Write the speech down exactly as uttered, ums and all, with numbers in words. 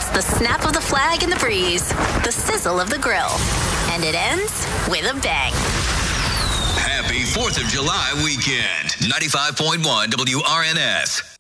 the snap of the flag in the breeze, the sizzle of the grill, and it ends with a bang. Happy fourth of July weekend. ninety-five point one W R N S.